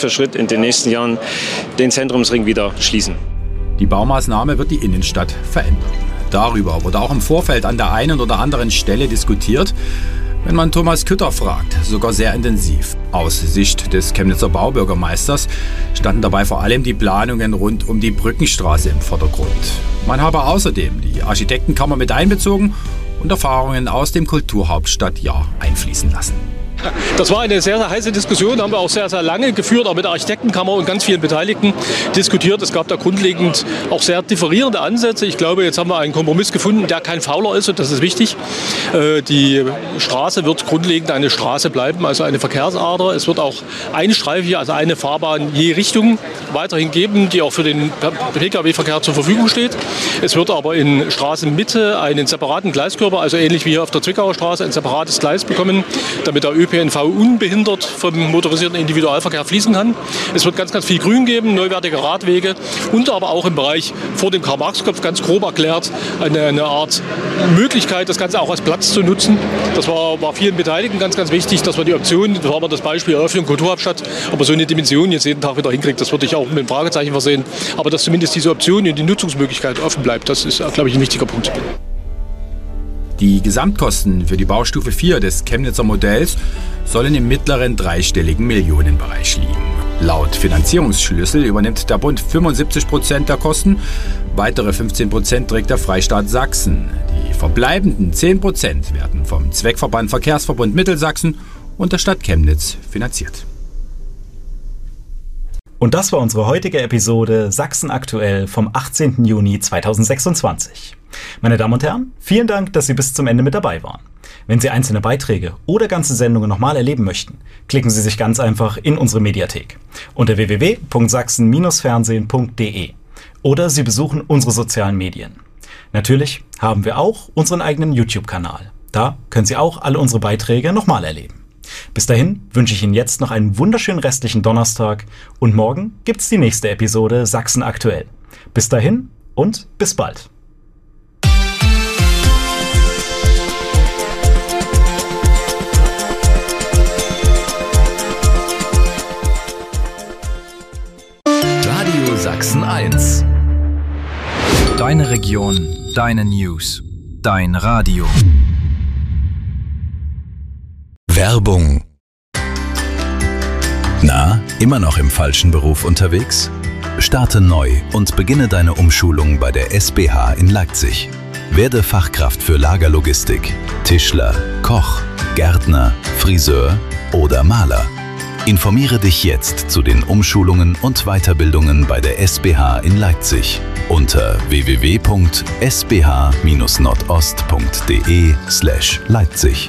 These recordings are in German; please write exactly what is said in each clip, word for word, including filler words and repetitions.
für Schritt in den nächsten Jahren den Zentrumsring wieder schließen. Die Baumaßnahme wird die Innenstadt verändern. Darüber wurde auch im Vorfeld an der einen oder anderen Stelle diskutiert. Wenn man Thomas Kütter fragt, sogar sehr intensiv. Aus Sicht des Chemnitzer Baubürgermeisters standen dabei vor allem die Planungen rund um die Brückenstraße im Vordergrund. Man habe außerdem die Architektenkammer mit einbezogen und Erfahrungen aus dem Kulturhauptstadtjahr einfließen lassen. Das war eine sehr, sehr heiße Diskussion, haben wir auch sehr, sehr lange geführt, auch mit der Architektenkammer und ganz vielen Beteiligten diskutiert. Es gab da grundlegend auch sehr differierende Ansätze. Ich glaube, jetzt haben wir einen Kompromiss gefunden, der kein Fauler ist, und das ist wichtig. Die Straße wird grundlegend eine Straße bleiben, also eine Verkehrsader. Es wird auch einstreifig, also eine Fahrbahn je Richtung weiterhin geben, die auch für den Pkw-Verkehr zur Verfügung steht. Es wird aber in Straßenmitte einen separaten Gleiskörper, also ähnlich wie hier auf der Zwickauer Straße, ein separates Gleis bekommen, damit der Ö P N V unbehindert vom motorisierten Individualverkehr fließen kann. Es wird ganz, ganz viel Grün geben, neuwertige Radwege und aber auch im Bereich vor dem Karl-Marx-Kopf ganz grob erklärt eine, eine Art Möglichkeit, das Ganze auch als Platz zu nutzen. Das war, war vielen Beteiligten ganz, ganz wichtig, dass wir die Option, das war mal das Beispiel Eröffnung Kulturhauptstadt, aber so eine Dimension jetzt jeden Tag wieder hinkriegt, das würde ich auch mit einem Fragezeichen versehen. Aber dass zumindest diese Option und die Nutzungsmöglichkeit offen bleibt, das ist, glaube ich, ein wichtiger Punkt. Die Gesamtkosten für die Baustufe vier des Chemnitzer Modells sollen im mittleren dreistelligen Millionenbereich liegen. Laut Finanzierungsschlüssel übernimmt der Bund fünfundsiebzig Prozent der Kosten, weitere fünfzehn Prozent trägt der Freistaat Sachsen. Die verbleibenden zehn Prozent werden vom Zweckverband Verkehrsverbund Mittelsachsen und der Stadt Chemnitz finanziert. Und das war unsere heutige Episode Sachsen aktuell vom achtzehnten Juni zweitausendsechsundzwanzig. Meine Damen und Herren, vielen Dank, dass Sie bis zum Ende mit dabei waren. Wenn Sie einzelne Beiträge oder ganze Sendungen nochmal erleben möchten, klicken Sie sich ganz einfach in unsere Mediathek unter w w w punkt sachsen fernsehen punkt d e oder Sie besuchen unsere sozialen Medien. Natürlich haben wir auch unseren eigenen YouTube-Kanal. Da können Sie auch alle unsere Beiträge nochmal erleben. Bis dahin wünsche ich Ihnen jetzt noch einen wunderschönen restlichen Donnerstag und morgen gibt's die nächste Episode Sachsen aktuell. Bis dahin und bis bald. Radio Sachsen eins. Deine Region, deine News, dein Radio. Werbung. Na, immer noch im falschen Beruf unterwegs? Starte neu und beginne deine Umschulung bei der S B H in Leipzig. Werde Fachkraft für Lagerlogistik, Tischler, Koch, Gärtner, Friseur oder Maler. Informiere dich jetzt zu den Umschulungen und Weiterbildungen bei der S B H in Leipzig unter w w w punkt s b h dash nordost punkt d e slash Leipzig.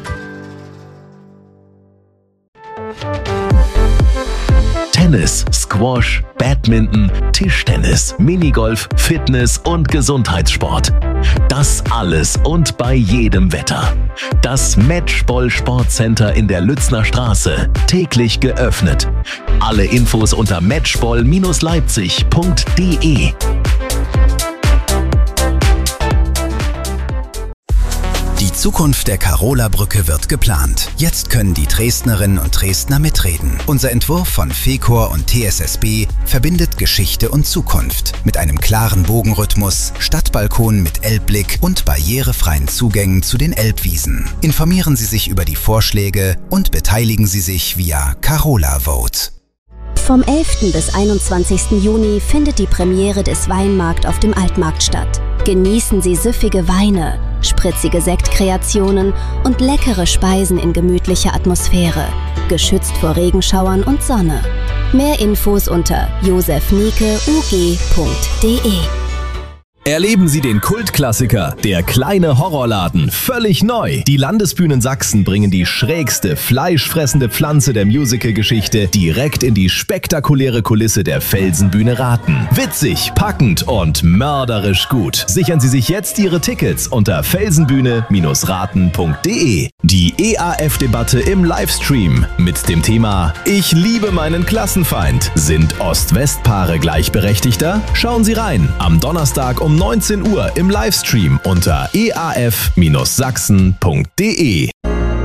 Tennis, Squash, Badminton, Tischtennis, Minigolf, Fitness und Gesundheitssport. Das alles und bei jedem Wetter. Das Matchball Sportcenter in der Lützner Straße. Täglich geöffnet. Alle Infos unter matchball dash leipzig punkt d e. Die Zukunft der Karola-Brücke wird geplant. Jetzt können die Dresdnerinnen und Dresdner mitreden. Unser Entwurf von FECOR und T S S B verbindet Geschichte und Zukunft mit einem klaren Bogenrhythmus, Stadtbalkonen mit Elbblick und barrierefreien Zugängen zu den Elbwiesen. Informieren Sie sich über die Vorschläge und beteiligen Sie sich via Carola Vote. Vom elften bis einundzwanzigsten Juni findet die Premiere des Weinmarkt auf dem Altmarkt statt. Genießen Sie süffige Weine, spritzige Sektkreationen und leckere Speisen in gemütlicher Atmosphäre, geschützt vor Regenschauern und Sonne. Mehr Infos unter josef nieke u g punkt d e. Erleben Sie den Kultklassiker Der kleine Horrorladen völlig neu. Die Landesbühnen Sachsen bringen die schrägste, fleischfressende Pflanze der Musicalgeschichte direkt in die spektakuläre Kulisse der Felsenbühne Rathen. Witzig, packend und mörderisch gut. Sichern Sie sich jetzt Ihre Tickets unter felsenbühne dash rathen punkt d e. Die E A F-Debatte im Livestream mit dem Thema Ich liebe meinen Klassenfeind. Sind Ost-West-Paare gleichberechtigter? Schauen Sie rein. Am Donnerstag um neunzehn Uhr im Livestream unter e a f dash sachsen punkt d e.